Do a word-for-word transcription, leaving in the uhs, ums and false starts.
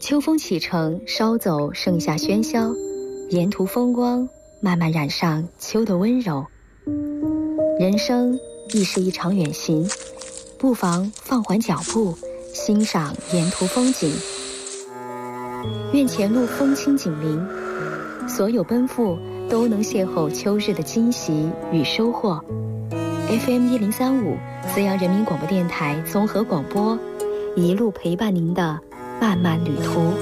秋风启程，捎走盛夏喧嚣，沿途风光慢慢染上秋的温柔。人生亦是一场远行，不妨放缓脚步，欣赏沿途风景。愿前路风轻锦鳞，所有奔赴都能邂逅秋日的惊喜与收获。F M 一零三五，资阳人民广播电台综合广播，一路陪伴您的漫漫旅途。